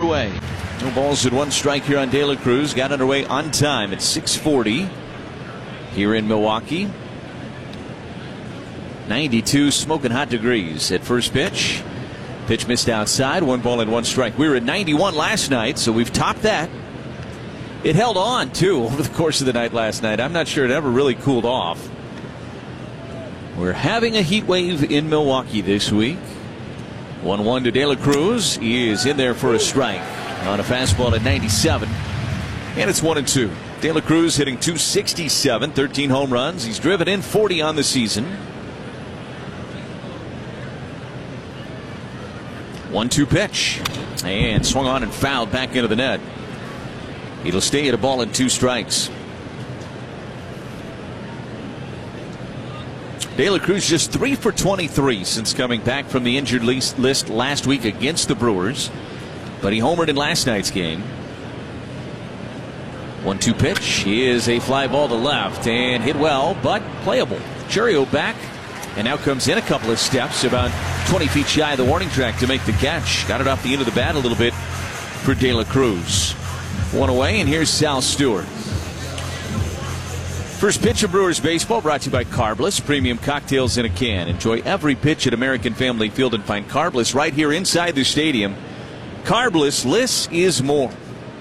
away. No balls and one strike here on De La Cruz. Got underway on time at 6:40 here in Milwaukee. 92 smoking hot degrees at first pitch. Pitch missed outside. 1 ball and 1 strike. We were at 91 last night, so we've topped that. It held on, too, over the course of the night last night. I'm not sure it ever really cooled off. We're having a heat wave in Milwaukee this week. 1-1 to De La Cruz. He is in there for a strike on a fastball at 97. And it's 1-2. De La Cruz hitting .267, 13 home runs. He's driven in 40 on the season. 1-2 pitch. And swung on and fouled back into the net. It'll stay at a ball and 2 strikes. De La Cruz just 3 for 23 since coming back from the injured list last week against the Brewers. But he homered in last night's game. 1-2 pitch is a fly ball to left and hit well, but playable. Chourio back and now comes in a couple of steps, about 20 feet shy of the warning track to make the catch. Got it off the end of the bat a little bit for De La Cruz. 1 away, and here's Sal Stewart. First pitch of Brewers baseball brought to you by Carbliss, premium cocktails in a can. Enjoy every pitch at American Family Field and find Carbliss right here inside the stadium. Carbliss, less is more.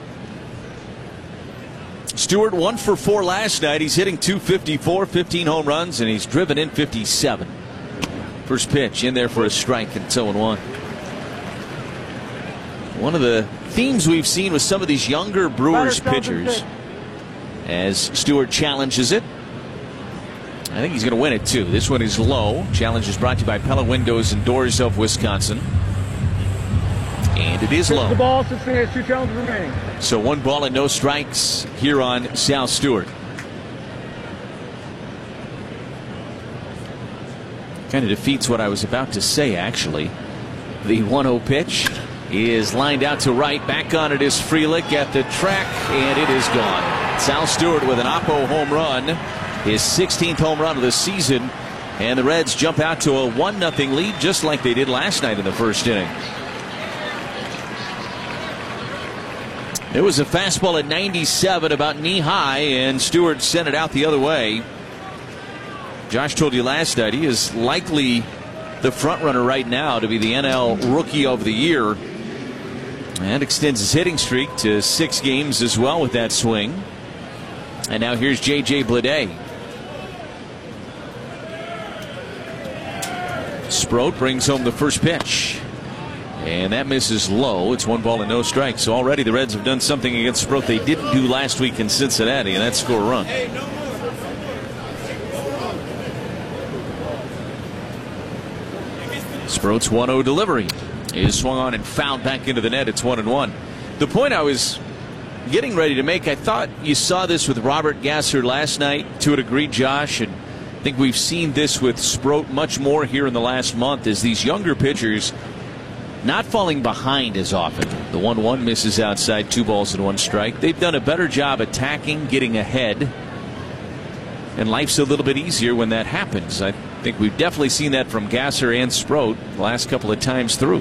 Stewart 1 for 4 last night. He's hitting .254, 15 home runs, and he's driven in 57. First pitch in there for a strike, and it's 0-1. One of the themes we've seen with some of these younger Brewers pitchers as Stewart challenges it. I think he's going to win it too. This one is low. Challenge is brought to you by Pella Windows and Doors of Wisconsin. And it is low. The ball, 6 minutes, 2 challenges remaining. So 1 ball and no strikes here on Sal Stewart. Kind of defeats what I was about to say, actually. The 1-0 pitch is lined out to right. Back on it is Frelick at the track, and it is gone. Sal Stewart with an Oppo home run, his 16th home run of the season, and the Reds jump out to a 1-0 lead just like they did last night in the first inning. There was a fastball at 97 about knee high, and Stewart sent it out the other way. Josh told you last night he is likely the front runner right now to be the NL Rookie of the Year, and extends his hitting streak to 6 games as well with that swing. And now here's J.J. Bleday. Sproat brings home the first pitch, and that misses low. It's 1 ball and no strikes. So already the Reds have done something against Sproat they didn't do last week in Cincinnati, and that's score a run. Sproat's 1-0 delivery is swung on and fouled back into the net. It's 1-1. The point I was getting ready to make, I thought you saw this with Robert Gasser last night to a degree, Josh, and I think we've seen this with Sproat much more here in the last month, as these younger pitchers not falling behind as often. The 1-1 misses outside, 2 balls and 1 strike. They've done a better job attacking, getting ahead, and life's a little bit easier when that happens. I think we've definitely seen that from Gasser and Sproat the last couple of times through.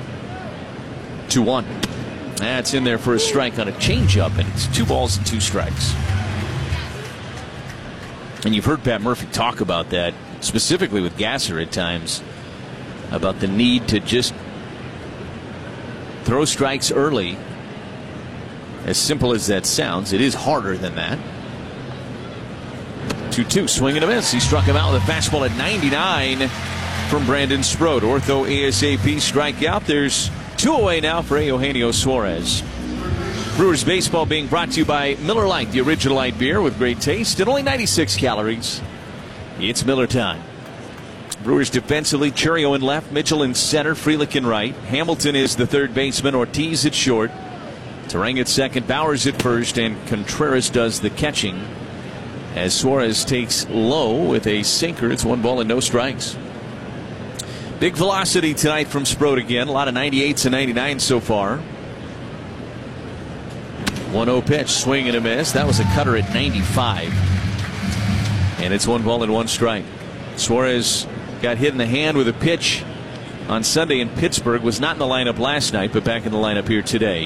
2-1. That's in there for a strike on a changeup, and it's 2 balls and 2 strikes. And you've heard Pat Murphy talk about that, specifically with Gasser at times, about the need to just throw strikes early. As simple as that sounds, it is harder than that. 2-2, swing and a miss. He struck him out with a fastball at 99 from Brandon Sproat. Ortho ASAP strikeout. There's 2 away now for Eugenio Suarez. Brewers baseball being brought to you by Miller Lite, the original light beer with great taste and only 96 calories. It's Miller time. Brewers defensively, Chourio in left, Mitchell in center, Frelick in right. Hamilton is the third baseman, Ortiz at short, Terang at second, Bowers at first, and Contreras does the catching as Suarez takes low with a sinker. It's 1 ball and no strikes. Big velocity tonight from Sproat again. A lot of 98s and 99s so far. 1-0 pitch, swing and a miss. That was a cutter at 95. And it's 1 ball and 1 strike. Suarez got hit in the hand with a pitch on Sunday in Pittsburgh. Was not in the lineup last night, but back in the lineup here today.